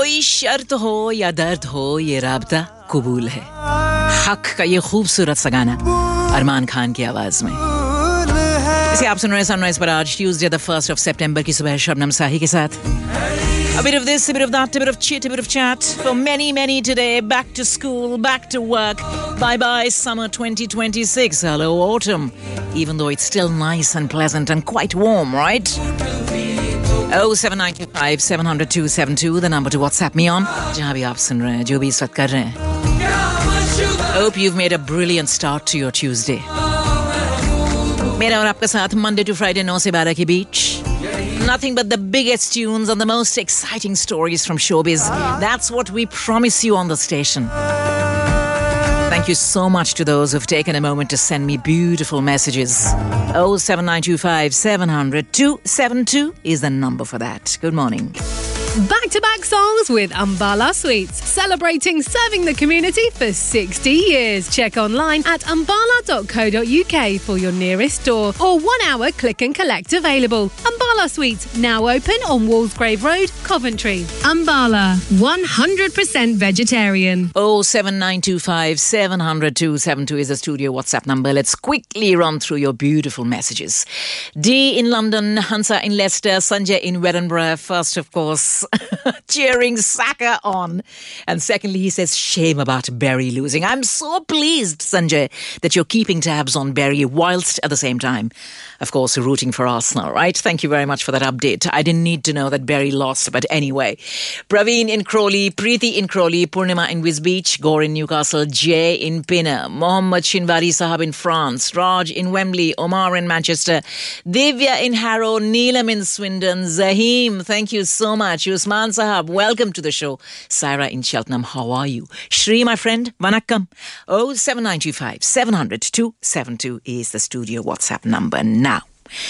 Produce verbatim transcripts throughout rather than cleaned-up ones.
कोई शर्त हो या दर्द हो ये राब्ता कबूल है. हक का ये खूबसूरत सा गाना अरमान खान की आवाज में. इसे आप सुन रहे हैं सनराइज पर आज ट्यूसडे द फर्स्ट ऑफ सितंबर की सुबह शबनम साही के साथ. A bit of this, a bit of that, a bit of chit, a bit of chat for many, many today. Back to school, back to work. Bye-bye summer twenty twenty-six. Hello autumn. Even though it's still nice and pleasant and quite warm, right? oh seven nine two five seven zero zero two seven two, the number to WhatsApp me on. जहाँ भी आप सुन रहे हैं, जो भी इस वक्त कर रहे हैं. Hope you've made a brilliant start to your Tuesday. मेरा और आपका साथ Monday to Friday नौ से बारह के बीच. Nothing but the biggest tunes and the most exciting stories from showbiz. That's what we promise you on the station. Thank you so much to those who've taken a moment to send me beautiful messages. oh seven nine two five seven zero zero two seven two is the number for that. Good morning. Back-to-back songs with Ambala Sweets, celebrating serving the community for sixty years. Check online at ambala dot co dot uk for your nearest store or one-hour click and collect available. Ambala Sweets, now open on Wallsgrave Road, Coventry. Ambala, one hundred percent vegetarian. oh seven nine two five seven zero zero two seven two is the studio WhatsApp number. Let's quickly run through your beautiful messages. D in London, Hansa in Leicester, Sanjay in Edinburgh. First, of course, cheering Saka on. And secondly, he says, shame about Barry losing. I'm so pleased, Sanjay, that you're keeping tabs on Barry whilst at the same time, of course, rooting for Arsenal, right? Thank you very much for that update. I didn't need to know that Barry lost, but anyway. Praveen in Crawley, Preeti in Crawley, Purnima in Wisbech, Gore in Newcastle, Jay in Pinner, Mohammed Shinwari Sahab in France, Raj in Wembley, Omar in Manchester, Divya in Harrow, Neelam in Swindon, Zaheem, thank you so much. Usman Sahab, welcome to the show. Saira in Cheltenham, how are you? Shri, my friend, vanakkam. oh seven nine two five seven zero zero two seven two is the studio WhatsApp number now.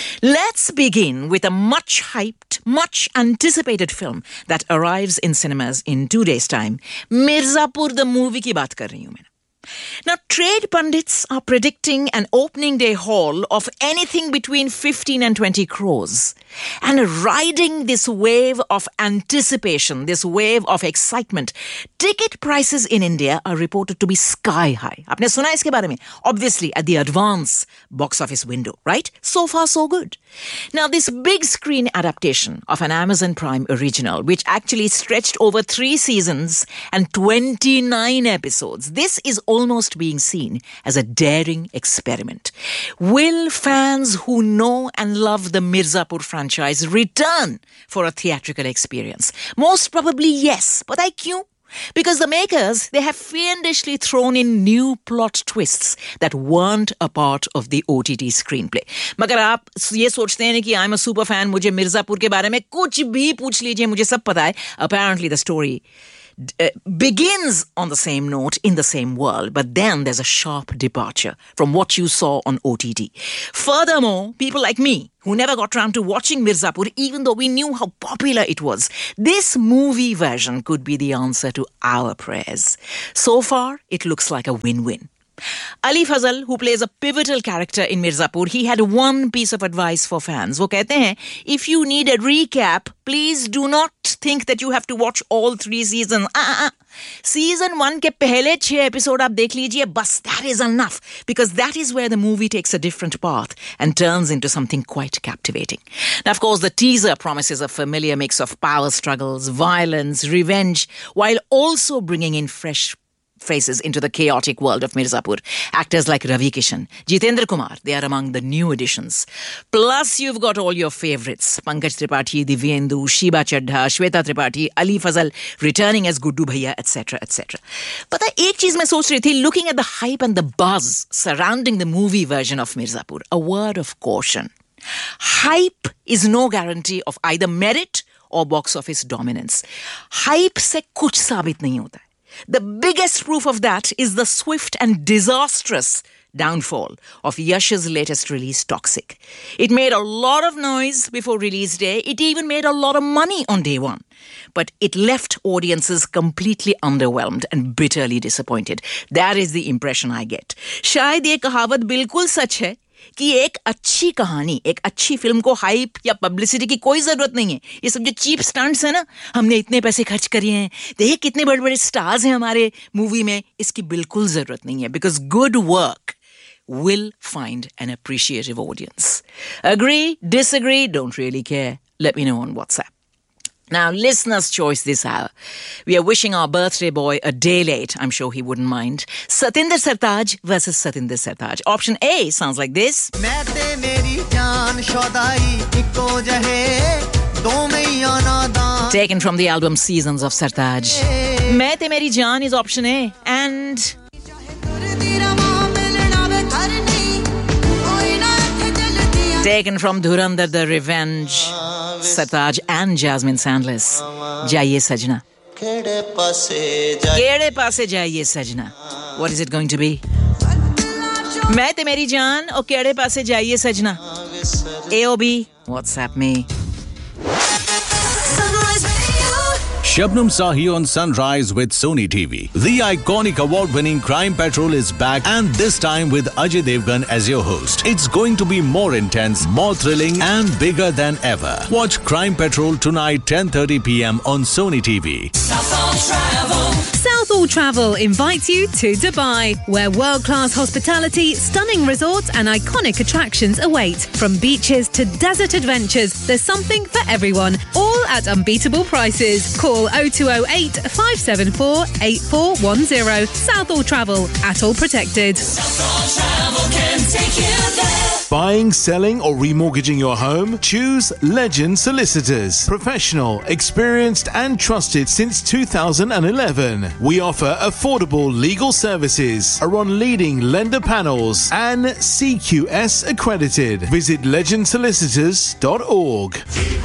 Let's begin with a much hyped, much anticipated film that arrives in cinemas in two days' time. Mirzapur the movie ki baat kar rahi hu main. Now, trade pundits are predicting an opening day haul of anything between fifteen and twenty crores. And riding this wave of anticipation, this wave of excitement, ticket prices in India are reported to be sky high. Aapne suna iske bare mein? Obviously, at the advance box office window, right? So far, so good. Now, this big screen adaptation of an Amazon Prime original, which actually stretched over three seasons and twenty-nine episodes, this is almost being seen as a daring experiment. Will fans who know and love the Mirzapur franchise return for a theatrical experience? Most probably yes. But I kyun? Because the makers, they have fiendishly thrown in new plot twists that weren't a part of the O T T screenplay. मगर आप ये सोचते हैं कि I'm a super fan, मुझे मिर्जापुर के बारे में कुछ भी पूछ लीजिए, मुझे सब पता है. Apparently the story Uh, begins on the same note in the same world, but then there's a sharp departure from what you saw on O T T. Furthermore, people like me who never got around to watching Mirzapur, even though we knew how popular it was, this movie version could be the answer to our prayers. So far, it looks like a win-win. Ali Fazal, who plays a pivotal character in Mirzapur, he had one piece of advice for fans. वो कहते हैं, if you need a recap, please do not think that you have to watch all three seasons. Ah, ah, ah. Season one के पहले छह episode आप देख लीजिए, बस that is enough. Because that is where the movie takes a different path and turns into something quite captivating. Now, of course, the teaser promises a familiar mix of power struggles, violence, revenge, while also bringing in fresh faces into the chaotic world of Mirzapur. Actors like Ravi Kishan, Jitendra Kumar, they are among the new additions. Plus, you've got all your favorites. Pankaj Tripathi, Divyendu, Shiba Chadha, Shweta Tripathi, Ali Fazal returning as Guddu Bhaiya, et cetera, et cetera. But the ek cheez main soch rahi thi, looking at the hype and the buzz surrounding the movie version of Mirzapur, a word of caution. Hype is no guarantee of either merit or box office dominance. Hype se kuch sabit nahi hota hai. The biggest proof of that is the swift and disastrous downfall of Yash's latest release, Toxic. It made a lot of noise before release day. It even made a lot of money on day one. But it left audiences completely underwhelmed and bitterly disappointed. That is the impression I get. Shayad ye kahavat bilkul sach hai कि एक अच्छी कहानी, एक अच्छी film को hype या publicity की कोई जरूरत नहीं है. ये सब जो चीप स्टंट्स है ना, हमने इतने पैसे खर्च करे हैं, देख कितने बड़े बड़े स्टार्स हैं हमारे मूवी में, इसकी बिल्कुल जरूरत नहीं है. Because good work will find an appreciative audience. Agree? Disagree? Don't really care. Let me know on WhatsApp. Now, listener's choice this hour. We are wishing our birthday boy a day late. I'm sure he wouldn't mind. Satinder Sartaaj versus Satinder Sartaaj. Option A sounds like this. Taken from the album Seasons of Sartaaj. Main Te Meri Jaan is option A. And taken from Dhurandhar The Revenge, Sartaaj and Jasmine Sandler's Jaiye Sajna. Kede paase Jaiye Sajna. What is it going to be? Main Te Meri Jaan or Kede paase Jaiye Sajna? A or B? WhatsApp me. Shabnam Sahi on Sunrise with Sony T V. The iconic award-winning Crime Patrol is back, and this time with Ajay Devgan as your host. It's going to be more intense, more thrilling and bigger than ever. Watch Crime Patrol tonight ten thirty p.m. on Sony T V. Southall Travel. Southall Travel invites you to Dubai, where world-class hospitality, stunning resorts and iconic attractions await. From beaches to desert adventures, there's something for everyone, all at unbeatable prices. Call oh two oh eight, five seven four, eight four one oh. Southall Travel, at all protected. Southall Travel can take you there. Buying, selling or remortgaging your home? Choose Legend Solicitors. Professional, experienced and trusted since two thousand eleven. We offer affordable legal services, are on leading lender panels and C Q S accredited. Visit legend solicitors dot org.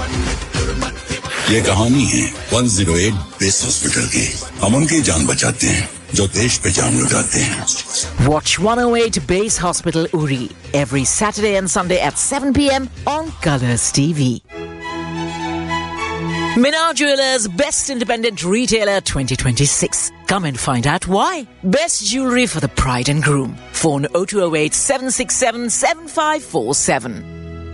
ये कहानी है one oh eight base hospital की. हम उनकी जान बचाते हैं जो देश पे जान लुटाते हैं. Watch one oh eight Base Hospital Uri every Saturday and Sunday at seven p.m. on Colours T V. Minar Jewelers Best Independent Retailer twenty twenty-six. Come and find out why. Best jewellery for the bride and groom. Phone oh two oh eight, seven six seven, seven five four seven.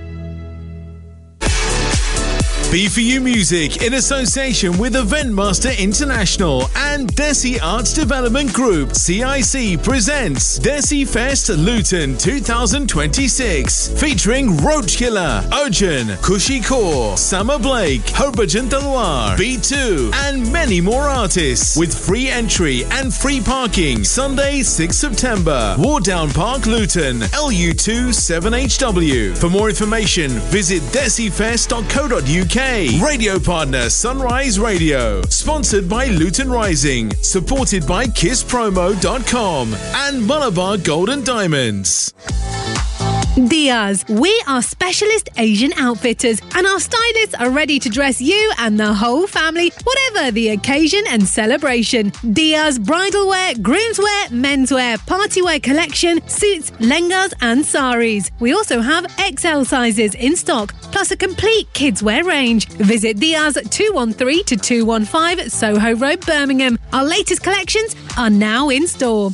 B four U Music in association with Eventmaster International and Desi Arts Development Group C I C presents Desi Fest Luton twenty twenty-six, featuring Roach Killer, Arjun, Kushi Kaur, Summer Blake, Harbhajan Talwar, B two and many more artists with free entry and free parking. Sunday sixth September, Wardown Park, Luton, L U two seven H W. For more information, visit desi fest dot co dot uk. Radio partner Sunrise Radio. Sponsored by Luton Rising. Supported by kiss promo dot com and Malabar Gold and Diamonds. Diaz, we are specialist Asian outfitters and our stylists are ready to dress you and the whole family, whatever the occasion and celebration. Diaz bridal wear, groomswear, menswear, party wear collection, suits, lehengas and saris. We also have X L sizes in stock, plus a complete kids wear range. Visit Diaz two one three to two one five Soho Road, Birmingham. Our latest collections are now in store.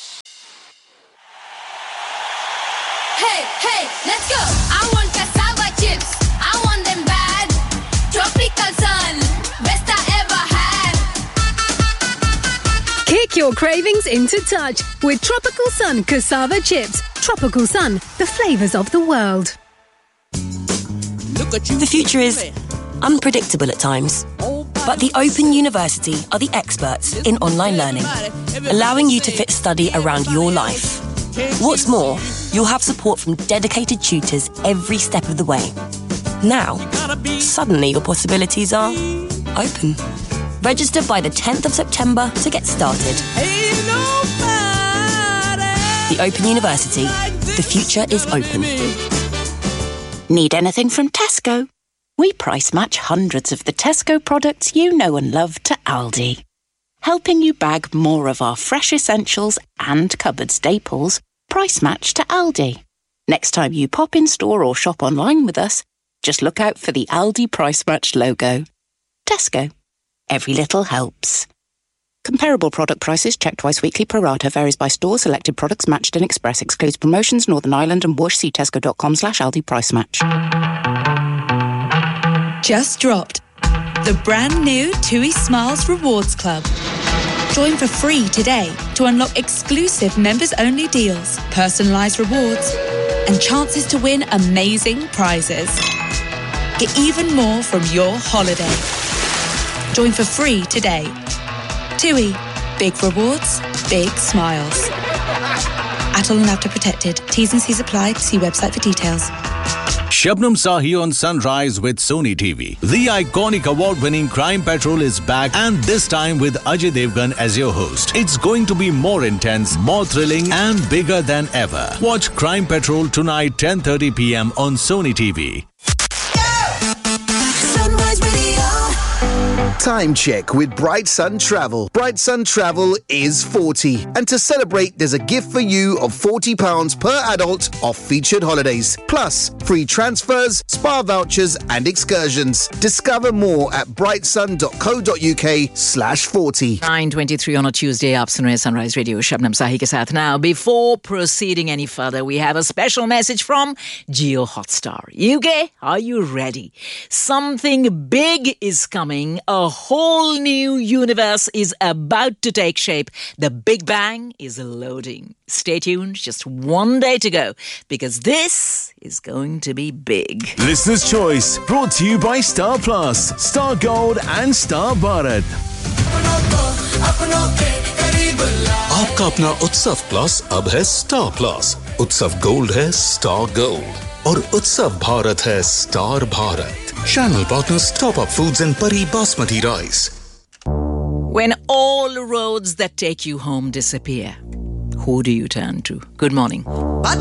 Hey, hey, let's go! I want cassava chips. I want them bad. Tropical sun, best I ever had. Kick your cravings into touch with Tropical Sun cassava chips. Tropical Sun, the flavours of the world. The future is unpredictable at times, but the Open University are the experts in online learning, allowing you to fit study around your life. What's more, you'll have support from dedicated tutors every step of the way. Now, suddenly your possibilities are open. Register by the tenth of September to get started. The Open University. The future is open. Need anything from Tesco? We price match hundreds of the Tesco products you know and love to Aldi, helping you bag more of our fresh essentials and cupboard staples. Price match to Aldi. Next time you pop in store or shop online with us, just look out for the Aldi Price Match logo. Tesco. Every little helps. Comparable product prices checked twice weekly. Pro rata varies by store. Selected products matched in Express. Excludes promotions. Northern Ireland and Whoosh. See tesco.com slash Aldi price match. Just dropped. The brand new TUI Smiles Rewards Club. Join for free today to unlock exclusive members-only deals, personalised rewards, and chances to win amazing prizes. Get even more from your holiday. Join for free today. TUI. Big rewards, big smiles. Atoll and After Protected. T's and C's apply. See website for details. Shabnam Sahi on Sunrise with Sony T V. The iconic award-winning Crime Patrol is back, and this time with Ajay Devgan as your host. It's going to be more intense, more thrilling, and bigger than ever. Watch Crime Patrol tonight, ten thirty p.m. on Sony T V. Sunrise Radio. Time check with Bright Sun Travel. Bright Sun Travel is forty. And to celebrate, there's a gift for you of forty pounds per adult off featured holidays. Plus, free transfers, spa vouchers and excursions. Discover more at brightsun.co.uk slash 40. nine twenty-three on a Tuesday. आप सुन रहे हैं Sunrise Radio Shabnam Sahi के साथ. Now, before proceeding any further, we have a special message from Jio Hotstar. U K, are you ready? Something big is coming. A whole new universe is about to take shape. The Big Bang is loading. Stay tuned, just one day to go, because this is going to be big. Listener's Choice, brought to you by Star Plus, Star Gold and Star Bharat. आपका अपना उत्सव plus अब है star plus. उत्सव gold है star gold और उत्सव भारत है star Bharat. Channel partners Top Up Foods and Pari Basmati Rice. When all roads that take you home disappear, who do you turn to? Good morning.